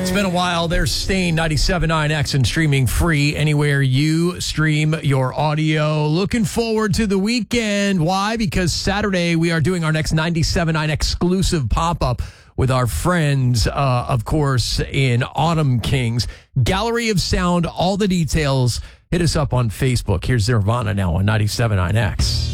It's been a while. There's Stain 97.9X and streaming free anywhere you stream your audio. Looking forward to the weekend. Why? Because Saturday we are doing our next 97.9 exclusive pop-up with our friends, of course, in Autumn Kings. Gallery of Sound, all the details. Hit us up on Facebook. Here's Nirvana now on 97.9X.